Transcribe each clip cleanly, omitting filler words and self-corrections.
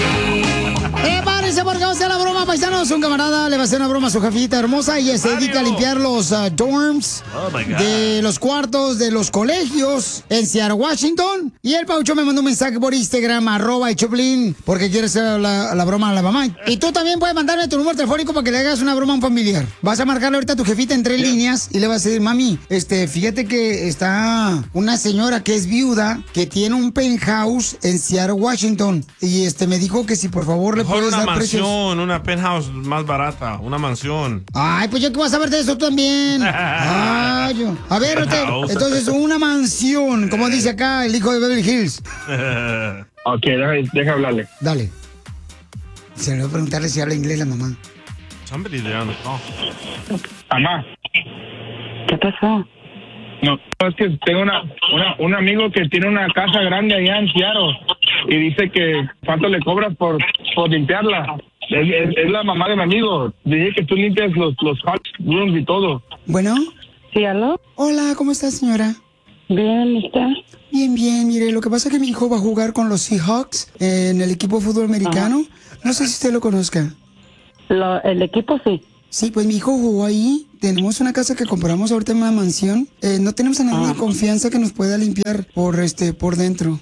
Prepárense porque vamos a hacer la broma, paisanos. Un camarada le va a hacer una broma a su jefita hermosa y se dedica a limpiar los dorms de los cuartos de los colegios en Seattle, Washington. Y el Paucho me mandó un mensaje por Instagram, @el_choplin, porque quiere hacer la broma a la mamá. Y tú también puedes mandarme tu número telefónico para que le hagas una broma a un familiar. Vas a marcarle ahorita a tu jefita en 3 líneas y le vas a decir, mami, fíjate que está una señora que es viuda, que tiene un penthouse en Seattle, Washington. Y me dijo que si por favor le puedes dar precios. Una penthouse más barata, una mansión. Ay, pues yo qué vas a saber de eso también. Ay, a ver, entonces una mansión, como dice acá el hijo de Beverly Hills. Ok, deja hablarle. Dale. Se le voy a preguntarle si habla inglés la mamá. Somebody there on the call. Mamá. ¿Qué pasó? No, es que tengo un amigo que tiene una casa grande allá en Seattle y dice que cuánto le cobras por limpiarla. Es la mamá de mi amigo. Dije que tú limpias los hot rooms y todo. Bueno. ¿Sí, aló? Hola, ¿cómo está, señora? Bien, ¿está? Bien, bien. Mire, lo que pasa es que mi hijo va a jugar con los Seahawks en el equipo de fútbol americano. No sé si usted lo conozca. El equipo sí. Sí, pues mi hijo jugó ahí. Tenemos una casa que compramos ahorita en una mansión. No tenemos a nadie de confianza que nos pueda limpiar por dentro.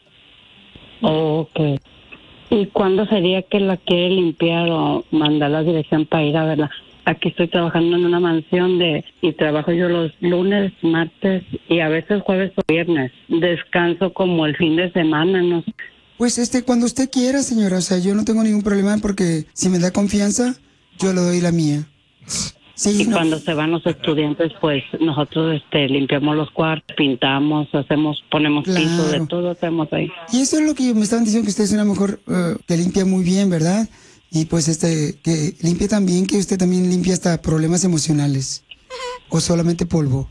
Ok. ¿Y cuándo sería que la quiere limpiar o mandar la dirección para ir a verla? Aquí estoy trabajando en una mansión y trabajo yo los lunes, martes y a veces jueves o viernes. Descanso como el fin de semana, no sé. Pues cuando usted quiera, señora. O sea, yo no tengo ningún problema porque si me da confianza, yo le doy la mía. Sí, y cuando se van los estudiantes, pues nosotros limpiamos los cuartos, pintamos, ponemos piso, de todo hacemos ahí. Y eso es lo que me estaban diciendo, que usted es una mujer que limpia muy bien, ¿verdad? Y pues que limpia también, que usted también limpia hasta problemas emocionales. ¿O solamente polvo?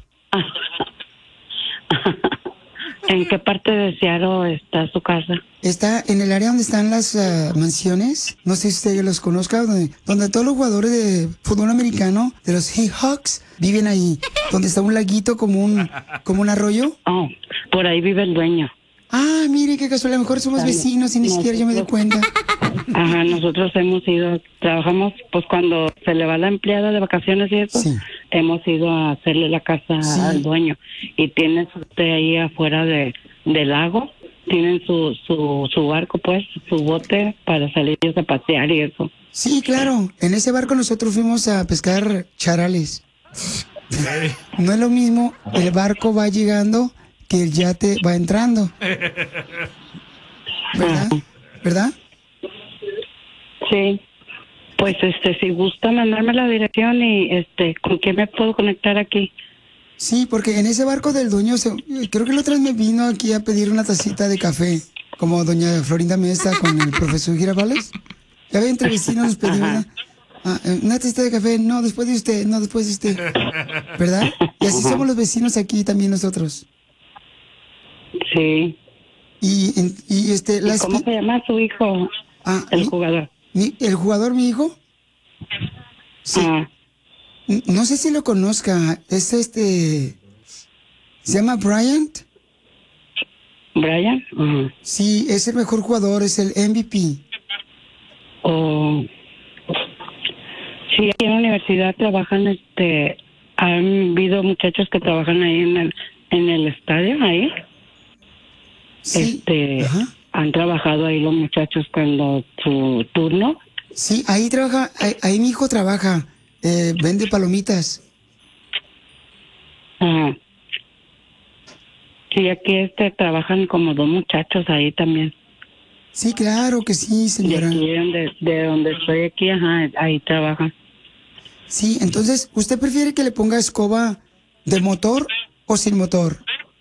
¿En qué parte de Seattle está su casa? Está en el área donde están las mansiones. No sé si usted los conozca, donde todos los jugadores de fútbol americano, de los Seahawks, viven ahí. Donde está un laguito como un arroyo. Oh, por ahí vive el dueño. Ah, mire qué casualidad, a lo mejor somos vecinos y ni siquiera yo me doy cuenta. Ajá, nosotros hemos ido, trabajamos pues cuando se le va la empleada de vacaciones y eso, sí. Hemos ido a hacerle la casa al dueño. Y tienen ahí afuera del lago, tienen su barco pues, su bote para salir a pasear y eso. Sí, claro, en ese barco nosotros fuimos a pescar charales. No es lo mismo, el barco va llegando que el yate va entrando. ¿Verdad? ¿Verdad? Sí. Pues si gusta mandarme la dirección y ¿con quién me puedo conectar aquí? Sí, porque en ese barco del dueño, creo que la otra vez me vino aquí a pedir una tacita de café, como doña Florinda Mesa con el profesor Girafales. Ya ve, entre vecinos nos pedí una tacita de café, no, después de usted, ¿verdad? Y así somos los vecinos aquí también nosotros. Sí. Y ¿cómo se llama su hijo? El jugador. ¿El jugador, mi hijo? Sí. No sé si lo conozca. Es se llama Bryant. ¿Brian? Sí, es el mejor jugador, es el MVP. Sí, aquí en la universidad trabajan, han habido muchachos que trabajan ahí en el estadio, ahí. Sí. Han trabajado ahí los muchachos cuando su turno. Sí, ahí trabaja, ahí mi hijo trabaja, vende palomitas. Ajá. Sí, aquí trabajan como 2 muchachos ahí también. Sí, claro que sí, señora. De donde estoy aquí, ahí trabajan. Sí, entonces, ¿usted prefiere que le ponga escoba de motor o sin motor?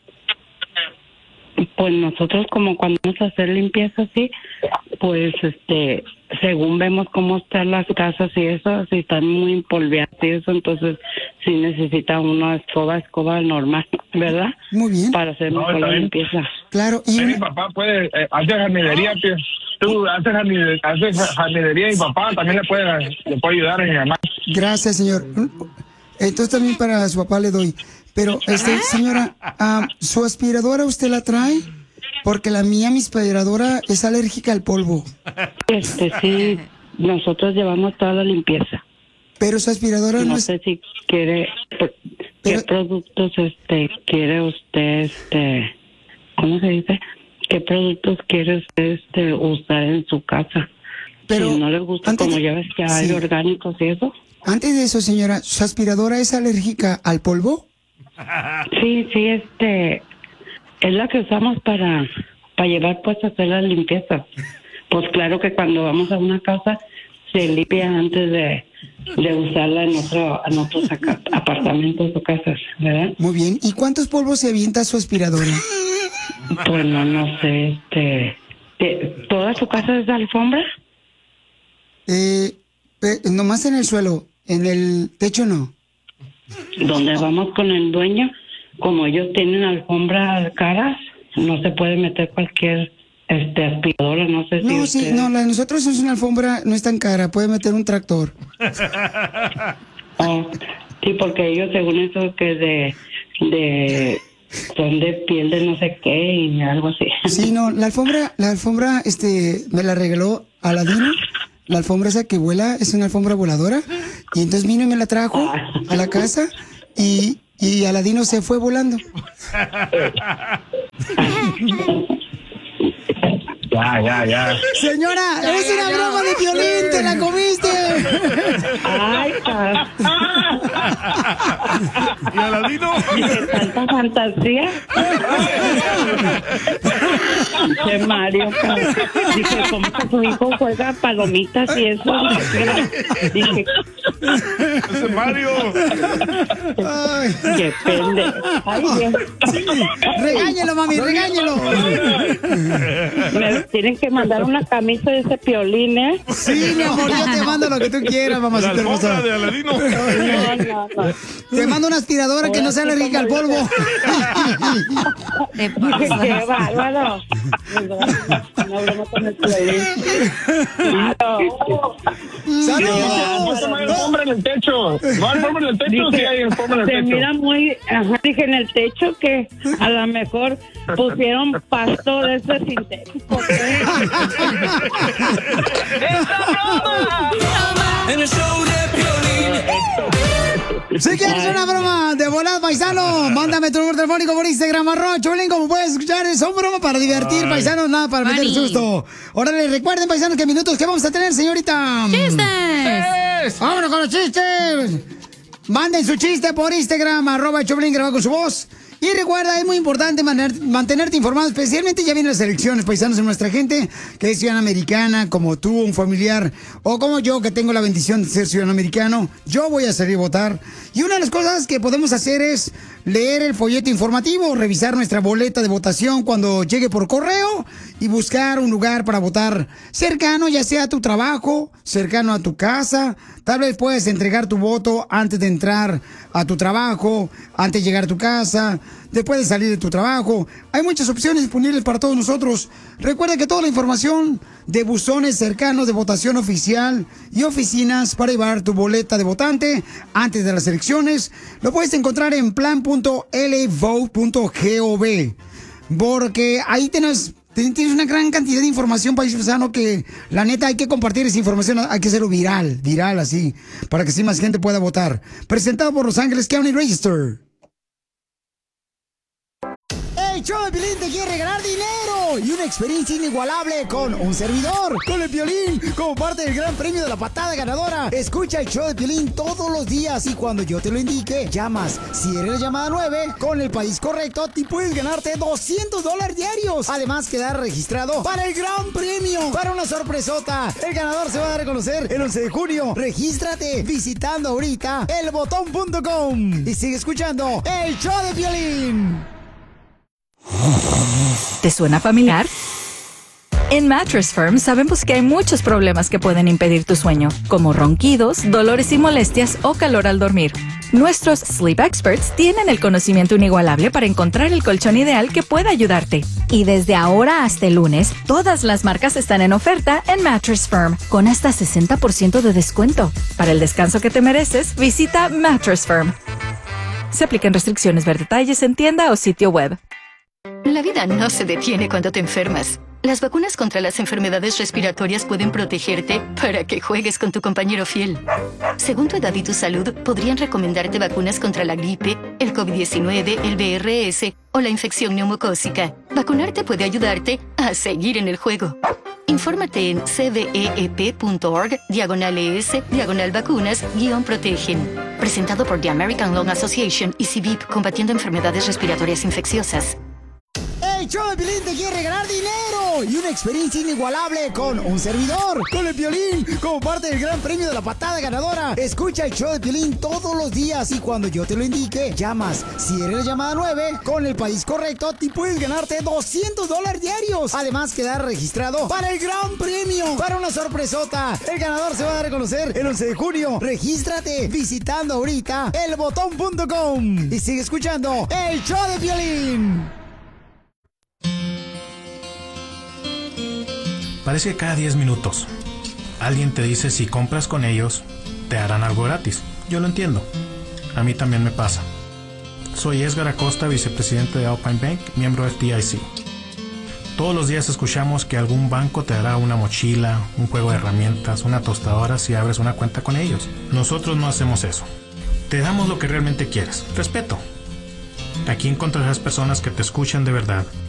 Pues nosotros como cuando vamos a hacer limpieza así, pues según vemos cómo están las casas y eso, si están muy empolvadas y eso, entonces sí necesita una escoba normal, ¿verdad? Muy bien. Para hacer mejor la limpieza. Claro. Y mi papá puede hacer jardinería, tío. Tú haces jardinería y mi papá también le puede ayudar a mi mamá. Gracias, señor. Entonces también para su papá le doy. Pero, señora, ¿su aspiradora usted la trae? Porque mi aspiradora es alérgica al polvo. Sí, nosotros llevamos toda la limpieza. Pero su aspiradora no sé si quiere... ¿Qué productos quiere usted, ¿cómo se dice? ¿Qué productos quiere usted usar en su casa? Pero si no le gusta, como ya ves que hay orgánicos y eso. Antes de eso, señora, ¿su aspiradora es alérgica al polvo? Sí, es la que usamos para llevar pues a hacer la limpieza. Pues claro que cuando vamos a una casa se limpia antes de usarla en otros apartamentos o casas, ¿verdad? Muy bien. ¿Y cuántos polvos se avienta su aspiradora? Pues no sé, ¿toda su casa es de alfombra? Nomás en el suelo, en el techo no. Donde vamos con el dueño, como ellos tienen alfombras caras, no se puede meter cualquier aspiradora, no sé si la de nosotros es una alfombra, no es tan cara, puede meter un tractor. Sí, porque ellos según eso que son de piel de no sé qué y algo así. Sí, no, la alfombra, me la regaló Aladino. La alfombra esa que vuela es una alfombra voladora. Y entonces vino y me la trajo a la casa y Aladino se fue volando. Ya. Señora, es una broma de Piolín, te la comiste. Ay, ¿Y Aladino? ¿Tanta fantasía? Che, Mario, dije, ¿cómo que su hijo juega palomitas y eso? Dije, ¡Ese Mario! Ay. ¡Qué pendejo! Ay, Dios. Regáñelo, mami, regáñelo. Me tienen que mandar una camisa de ese Piolín, ¿eh? Sí, mi amor, yo te mando lo que tú quieras, mamacita La alfombra hermosa. de Aladino. No. Te mando una aspiradora que no sea alérgica al polvo. Te Dije, pasa. qué bárbaro. No broma con el Piolín. ¡Saludos! No hay alfombra en el techo. No hay alfombra en el techo, sí hay alfombra en el Se techo. mira muy, dije en el techo que a lo mejor pusieron pasto de ese sintético. En el show de Piolín. Si quieres una broma de volada, paisano, mándame tu número telefónico por Instagram, ¡Piolín! Como puedes escuchar, son bromas para divertir, paisanos, nada para meter susto. Órale, recuerden, paisanos, que minutos que vamos a tener, señorita. ¡Chistes! ¡Vámonos con los chistes! Manden su chiste por Instagram, @Piolín, grabado con su voz. Y recuerda, es muy importante mantenerte informado, especialmente ya vienen las elecciones, paisanos, en nuestra gente que es ciudadana americana, como tú, un familiar, o como yo, que tengo la bendición de ser ciudadano americano. Yo voy a salir a votar. Y una de las cosas que podemos hacer es leer el folleto informativo, revisar nuestra boleta de votación cuando llegue por correo y buscar un lugar para votar cercano, ya sea a tu trabajo, cercano a tu casa. Tal vez puedes entregar tu voto antes de entrar a tu trabajo, antes de llegar a tu casa, después de salir de tu trabajo. Hay muchas opciones disponibles para todos nosotros. Recuerda que toda la información de buzones cercanos de votación oficial y oficinas para llevar tu boleta de votante antes de las elecciones lo puedes encontrar en plan.lavote.gov, porque ahí tienes una gran cantidad de información, paisano, que la neta hay que compartir esa información, hay que hacerlo viral así, para que así más gente pueda votar. Presentado por Los Ángeles County Register. El show de Piolín te quiere regalar dinero y una experiencia inigualable con un servidor, con el Piolín, como parte del gran premio de la patada ganadora. Escucha el show de Piolín todos los días y cuando yo te lo indique, llamas. Si eres la llamada 9, con el país correcto, te puedes ganarte $200 diarios. Además, quedar registrado para el gran premio, para una sorpresota. El ganador se va a dar a conocer el 11 de junio. Regístrate visitando ahorita elbotón.com y sigue escuchando el show de Piolín. ¿Te suena familiar? En Mattress Firm sabemos que hay muchos problemas que pueden impedir tu sueño, como ronquidos, dolores y molestias o calor al dormir. Nuestros Sleep Experts tienen el conocimiento inigualable para encontrar el colchón ideal que pueda ayudarte. Y desde ahora hasta el lunes, todas las marcas están en oferta en Mattress Firm, con hasta 60% de descuento. Para el descanso que te mereces, visita Mattress Firm. Se aplican restricciones, ver detalles en tienda o sitio web. La vida no se detiene cuando te enfermas. Las vacunas contra las enfermedades respiratorias pueden protegerte para que juegues con tu compañero fiel. Según tu edad y tu salud, podrían recomendarte vacunas contra la gripe, el COVID-19, el VRS o la infección neumocócica. Vacunarte puede ayudarte a seguir en el juego. Infórmate en cveep.org/ES/vacunas-protegen. Presentado por The American Lung Association y CVIP, combatiendo enfermedades respiratorias infecciosas. El show de Piolín te quiere regalar dinero y una experiencia inigualable con un servidor, con el Piolín, como parte del gran premio de la patada ganadora. Escucha el show de Piolín todos los días y cuando yo te lo indique, llamas. Si eres la llamada 9, con el país correcto, te puedes ganarte $200 diarios. Además, quedar registrado para el gran premio, para una sorpresota. El ganador se va a dar a conocer el 11 de junio. Regístrate visitando ahorita elbotón.com y sigue escuchando el show de Piolín. Parece que cada 10 minutos alguien te dice si compras con ellos te harán algo gratis. Yo lo entiendo. A mí también me pasa. Soy Edgar Acosta, vicepresidente de Alpine Bank, miembro de FDIC. Todos los días escuchamos que algún banco te dará una mochila, un juego de herramientas, una tostadora si abres una cuenta con ellos. Nosotros no hacemos eso. Te damos lo que realmente quieres. Respeto. Aquí encontrarás personas que te escuchan de verdad